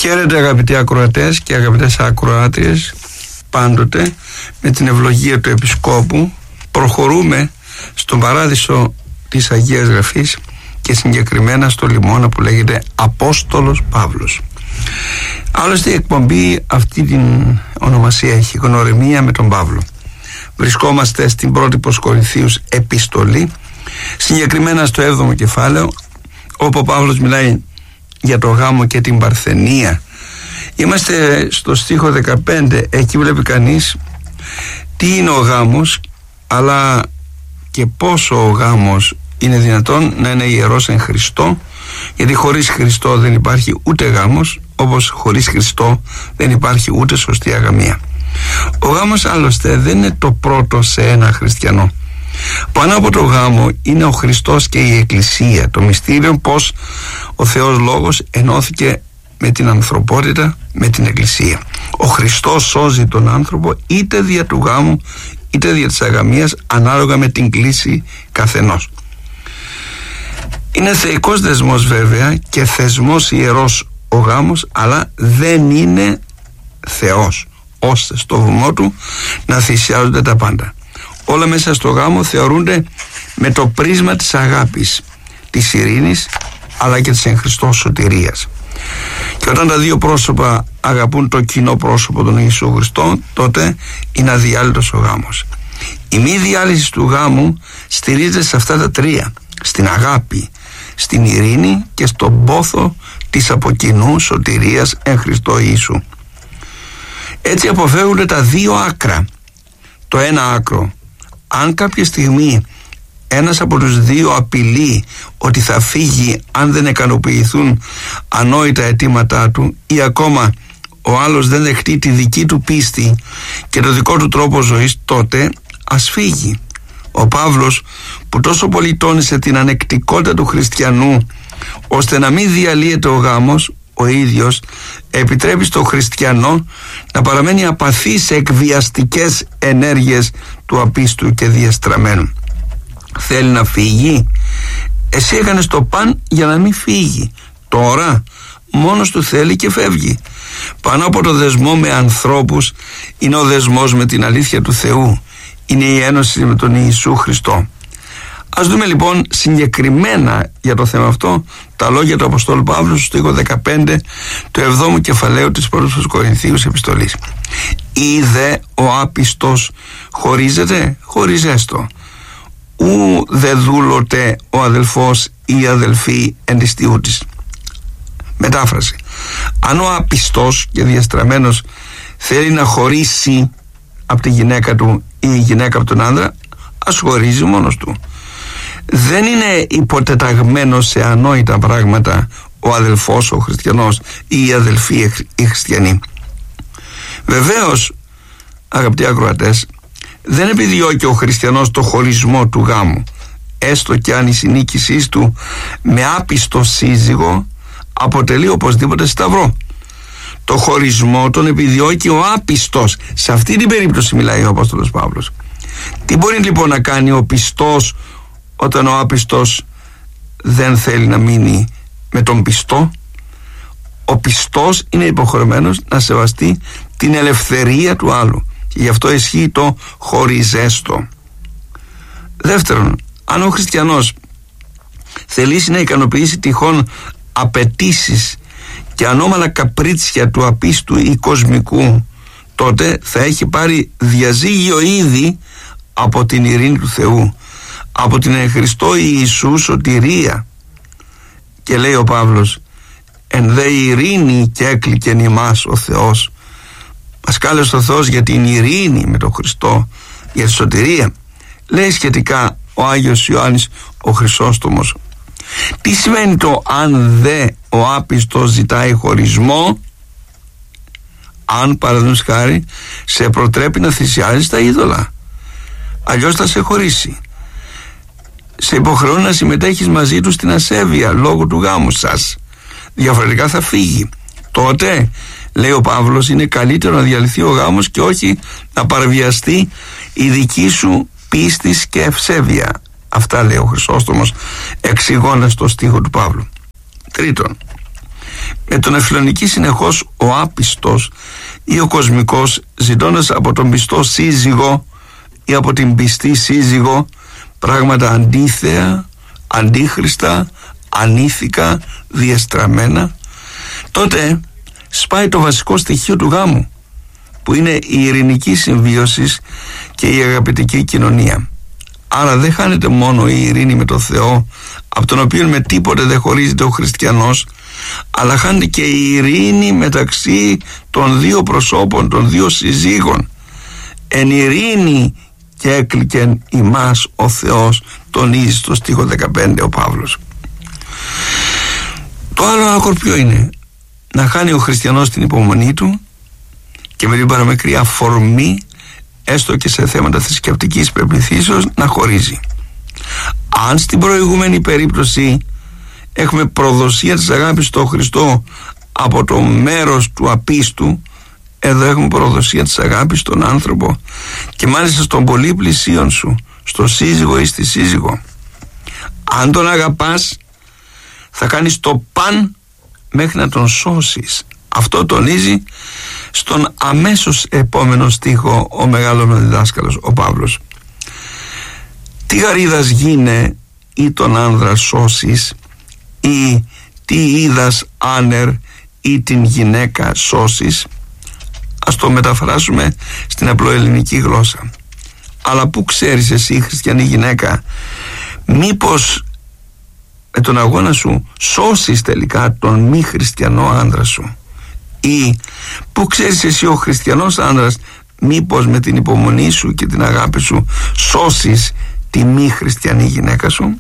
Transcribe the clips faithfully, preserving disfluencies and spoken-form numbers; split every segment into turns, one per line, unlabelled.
Χαίρετε αγαπητοί ακροατές και αγαπητές ακροάτριες. Πάντοτε με την ευλογία του Επισκόπου προχωρούμε στον παράδεισο της Αγίας Γραφής και συγκεκριμένα στο λιμώνα που λέγεται Απόστολος Παύλος. Άλλωστε η εκπομπή αυτή την ονομασία έχει, γνωριμία με τον Παύλο. Βρισκόμαστε στην πρώτη προς Κορινθίους επιστολή, συγκεκριμένα στο έβδομο κεφάλαιο, όπου ο Παύλος μιλάει για το γάμο και την παρθενία. Είμαστε στο στίχο δεκαπέντε. Εκεί βλέπει κανείς τι είναι ο γάμος, αλλά και πόσο ο γάμος είναι δυνατόν να είναι ιερός εν Χριστώ, γιατί χωρίς Χριστό δεν υπάρχει ούτε γάμος, όπως χωρίς Χριστό δεν υπάρχει ούτε σωστή αγαμία. Ο γάμος άλλωστε δεν είναι το πρώτο σε ένα χριστιανό. Πάνω από το γάμο είναι ο Χριστός και η Εκκλησία, το μυστήριο πως ο Θεός Λόγος ενώθηκε με την ανθρωπότητα, με την Εκκλησία. Ο Χριστός σώζει τον άνθρωπο είτε δια του γάμου είτε δια της αγαμίας, ανάλογα με την κλίση καθενός. Είναι θεϊκός δεσμός βέβαια και θεσμός ιερός ο γάμος, αλλά δεν είναι Θεός, ώστε στο βωμό του να θυσιάζονται τα πάντα. Όλα μέσα στο γάμο θεωρούνται με το πρίσμα της αγάπης, της ειρήνης, αλλά και της εν Χριστώ σωτηρίας. Και όταν τα δύο πρόσωπα αγαπούν το κοινό πρόσωπο των Ιησού Χριστό, τότε είναι αδιάλυτος ο γάμος. Η μη διάλυση του γάμου στηρίζεται σε αυτά τα τρία: στην αγάπη, στην ειρήνη και στον πόθο της από κοινού σωτηρίας εν Χριστώ Ιησού. Έτσι αποφεύγονται τα δύο άκρα. Το ένα άκρο, αν κάποια στιγμή ένας από τους δύο απειλεί ότι θα φύγει αν δεν ικανοποιηθούν ανόητα αιτήματά του, ή ακόμα ο άλλος δεν δεχτεί τη δική του πίστη και το δικό του τρόπο ζωής, τότε ας φύγει. Ο Παύλος, που τόσο πολύ τόνισε την ανεκτικότητα του χριστιανού ώστε να μην διαλύεται ο γάμος, ο ίδιος επιτρέπει στο χριστιανό να παραμένει απαθής σε εκβιαστικές ενέργειες του απίστου και διαστραμμένου. Θέλει να φύγει? Εσύ έκανες το παν για να μην φύγει. Τώρα μόνος του θέλει και φεύγει. Πάνω από το δεσμό με ανθρώπους είναι ο δεσμός με την αλήθεια του Θεού. Είναι η ένωση με τον Ιησού Χριστό. Ας δούμε λοιπόν συγκεκριμένα για το θέμα αυτό τα λόγια του Αποστόλου Παύλου στο στίχο δεκαπέντε του εβδόμου κεφαλαίου της πρώτης προς Κορινθίους επιστολής. Είδε ο άπιστος χωρίζεται, χωριζέστο. Ου δε δούλωτε ο αδελφός ή η αδελφή εν της τιούτης. Μετάφραση: αν ο άπιστος και διαστραμμένος θέλει να χωρίσει από τη γυναίκα του ή η γυναίκα από τον άνδρα, ας χωρίζει μόνος του. Δεν είναι υποτεταγμένος σε ανόητα πράγματα ο αδελφός, ο χριστιανός, ή η αδελφή, η χριστιανή. Βεβαίως, αγαπητοί ακροατές, δεν επιδιώκει ο χριστιανός το χωρισμό του γάμου, έστω και αν η συνοίκησή του με άπιστο σύζυγο αποτελεί οπωσδήποτε σταυρό. Το χωρισμό τον επιδιώκει ο άπιστος. Σε αυτή την περίπτωση μιλάει ο Απόστολος Παύλος. Τι μπορεί λοιπόν να κάνει ο πιστός όταν ο άπιστος δεν θέλει να μείνει με τον πιστό? Ο πιστός είναι υποχρεωμένος να σεβαστεί την ελευθερία του άλλου, και γι' αυτό ισχύει το χωριζέστο. Δεύτερον, αν ο χριστιανός θελήσει να ικανοποιήσει τυχόν απαιτήσεις και ανώμαλα καπρίτσια του απίστου ή κοσμικού, τότε θα έχει πάρει διαζύγιο ήδη από την ειρήνη του Θεού, από την εν Χριστώ Ιησού σωτηρία. Και λέει ο Παύλος: εν δε ειρήνη και έκλικεν ημάς ο Θεός. Μας κάλεσε ο Θεός για την ειρήνη με τον Χριστό, για τη σωτηρία. Λέει σχετικά ο Άγιος Ιωάννης ο Χρυσόστομος. Τι σημαίνει το αν δε ο άπιστος ζητάει χωρισμό? Αν παραδείγματος χάρη σε προτρέπει να θυσιάζεις τα είδωλα, αλλιώς θα σε χωρίσει. Σε υποχρεώνει να συμμετέχεις μαζί του στην ασέβεια λόγω του γάμου σας, διαφορετικά θα φύγει. Τότε, λέει ο Παύλος, είναι καλύτερο να διαλυθεί ο γάμος και όχι να παραβιαστεί η δική σου πίστη και ευσέβεια. Αυτά λέει ο Χρυσόστομος εξηγώντας το στίχο του Παύλου. Τρίτον, Με τον εφηλονική συνεχώς ο άπιστος ή ο κοσμικός, ζητώντας από τον πιστό σύζυγο ή από την πιστή σύζυγο πράγματα αντίθεα, αντίχριστα, ανήθικα, διεστραμμένα, τότε σπάει το βασικό στοιχείο του γάμου, που είναι η ειρηνική συμβίωση και η αγαπητική κοινωνία. Άρα δεν χάνεται μόνο η ειρήνη με το Θεό, από τον οποίο με τίποτε δεν χωρίζεται ο χριστιανός, αλλά χάνεται και η ειρήνη μεταξύ των δύο προσώπων, των δύο συζύγων. Εν ειρήνη και έκλικεν ημάς ο Θεός, τονίζει στο στίχο δεκαπέντε ο Παύλος. Το άλλο άκρο ποιο είναι? Να χάνει ο χριστιανός την υπομονή του και με την παραμικρή αφορμή, έστω και σε θέματα θρησκευτικής πεποιθήσεως, να χωρίζει. Αν στην προηγούμενη περίπτωση έχουμε προδοσία της αγάπης στο Χριστό από το μέρος του απίστου, εδώ έχουμε προδοσία της αγάπης στον άνθρωπο, και μάλιστα στον πολύ πλησίον σου, στο σύζυγο ή στη σύζυγο. Αν τον αγαπάς, θα κάνεις το παν μέχρι να τον σώσεις. Αυτό τονίζει στον αμέσως επόμενο στίχο ο μεγάλος διδάσκαλος, ο Παύλος. Τι γαρίδας γίνε ή τον άνδρα σώσεις, ή τι είδας άνερ ή την γυναίκα σώσεις. Ας το μεταφράσουμε στην απλοελληνική γλώσσα. Αλλά πού ξέρεις εσύ, χριστιανή γυναίκα, μήπως με τον αγώνα σου σώσεις τελικά τον μη χριστιανό άνδρα σου? Ή πού ξέρεις εσύ ο χριστιανός άνδρας, μήπως με την υπομονή σου και την αγάπη σου σώσεις τη μη χριστιανή γυναίκα σου?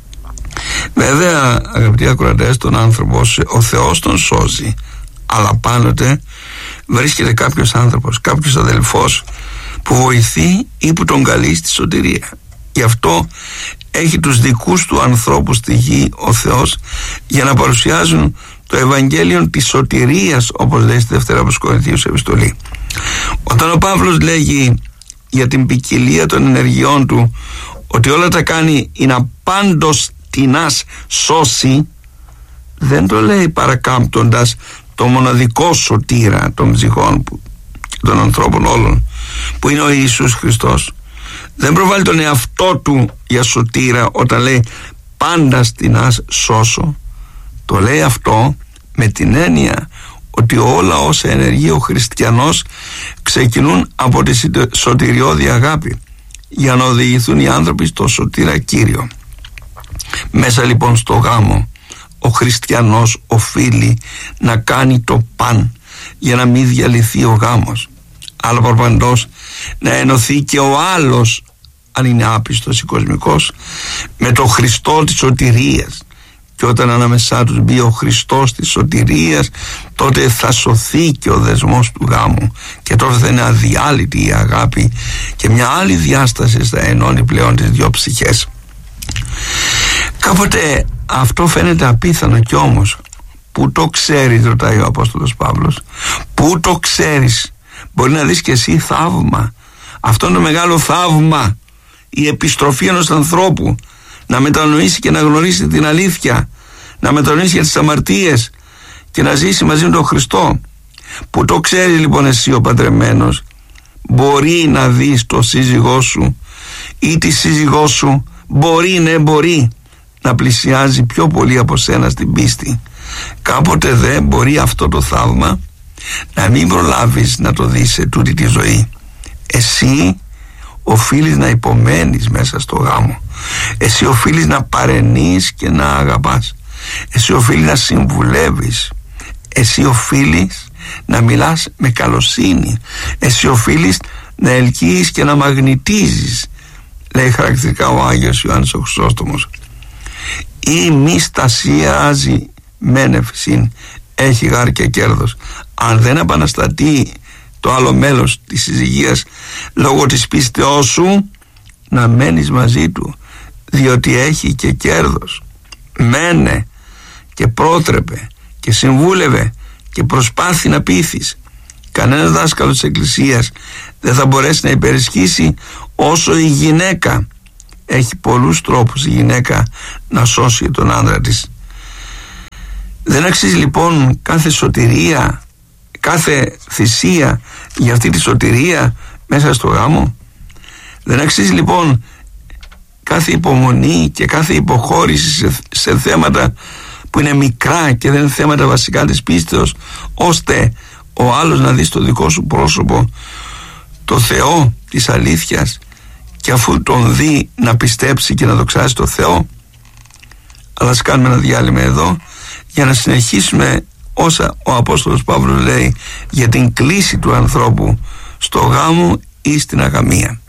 Βέβαια, αγαπητοί ακροατές, τον άνθρωπο ο Θεός τον σώζει, αλλά πάντοτε βρίσκεται κάποιος άνθρωπος, κάποιος αδελφός που βοηθεί ή που τον καλεί στη σωτηρία. Γι' αυτό έχει τους δικούς του ανθρώπους στη γη ο Θεός, για να παρουσιάζουν το Ευαγγέλιο της σωτηρίας, όπως λέει στη Δευτέρα προς Κορινθίους επιστολή. Όταν ο Παύλος λέγει για την ποικιλία των ενεργειών του ότι όλα τα κάνει ή να πάντως τινάς σώσει, δεν το λέει παρακάμπτοντας το μοναδικό σωτήρα των ψυχών που, των ανθρώπων όλων, που είναι ο Ιησούς Χριστός. Δεν προβάλλει τον εαυτό του για σωτήρα όταν λέει πάντα στινάς σώσω. Το λέει αυτό με την έννοια ότι όλα όσα ενεργεί ο χριστιανός ξεκινούν από τη σωτηριώδη αγάπη, για να οδηγηθούν οι άνθρωποι στο σωτήρα Κύριο. Μέσα λοιπόν στο γάμο ο χριστιανός οφείλει να κάνει το παν για να μην διαλυθεί ο γάμος, αλλά προπαντός να ενωθεί και ο άλλος, αν είναι άπιστος ή κοσμικός, με το Χριστό της σωτηρίας. Και όταν ανάμεσά τους μπει ο Χριστός της σωτηρίας, τότε θα σωθεί και ο δεσμός του γάμου, και τότε θα είναι αδιάλειπτη η αγάπη και μια άλλη διάσταση θα ενώνει πλέον τις δυο ψυχές. Κάποτε αυτό φαίνεται απίθανο, κι όμως πού το ξέρεις, ρωτάει ο Απόστολος Παύλος, πού το ξέρεις? Μπορεί να δεις και εσύ θαύμα. Αυτό είναι το μεγάλο θαύμα, η επιστροφή ενός ανθρώπου να μετανοήσει και να γνωρίσει την αλήθεια, να μετανοήσει για τις αμαρτίες και να ζήσει μαζί με τον Χριστό. Που το ξέρεις λοιπόν εσύ ο παντρεμένος, μπορεί να δεις το σύζυγό σου ή τη σύζυγό σου, μπορεί, ναι μπορεί, να πλησιάζει πιο πολύ από σένα στην πίστη. Κάποτε δεν μπορεί αυτό το θαύμα να μην προλάβεις να το δεις σε τούτη τη ζωή. Εσύ οφείλεις να υπομένεις μέσα στο γάμο. Εσύ οφείλεις να παρενείς και να αγαπάς. Εσύ οφείλεις να συμβουλεύεις. Εσύ οφείλεις να μιλάς με καλοσύνη. Εσύ οφείλεις να ελκύεις και να μαγνητίζεις, λέει χαρακτηριστικά ο Άγιος Ιωάννης ο Χρυσόστομος. Ή μη στασιάζει μένευσιν, έχει γάρ και κέρδος. Αν δεν επαναστατεί το άλλο μέλος της συζυγίας λόγω της πίστεώς σου, να μένεις μαζί του, διότι έχει και κέρδος. Μένε και πρότρεπε και συμβούλευε και προσπάθη να πείθεις. Κανένας δάσκαλος της Εκκλησίας δεν θα μπορέσει να υπερισχύσει όσο η γυναίκα. Έχει πολλούς τρόπους η γυναίκα να σώσει τον άντρα της. Δεν αξίζει λοιπόν κάθε σωτηρία, κάθε θυσία για αυτή τη σωτηρία μέσα στο γάμο? Δεν αξίζει λοιπόν κάθε υπομονή και κάθε υποχώρηση σε, σε θέματα που είναι μικρά και δεν είναι θέματα βασικά της πίστεως, ώστε ο άλλος να δει στο δικό σου πρόσωπο το Θεό της αλήθειας και αφού τον δει να πιστέψει και να δοξάσει το Θεό? Αλλά ας κάνουμε ένα διάλειμμα εδώ για να συνεχίσουμε όσα ο Απόστολος Παύλος λέει για την κλίση του ανθρώπου στο γάμο ή στην αγαμία.